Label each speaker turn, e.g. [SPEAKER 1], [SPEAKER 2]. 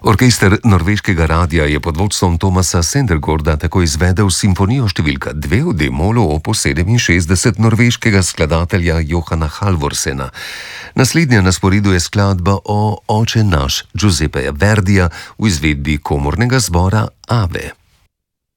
[SPEAKER 1] Orkester norveškega radia je pod vodstvom Thomasa Søndergaarda tako izvedel simfonijo številka 2 v D-molu opus 67 norveškega skladatelja Johana Halvorsena. Naslednja na sporedu je skladba o Oče naš Giuseppeja Verdija v izvedbi komornega zbora Ave.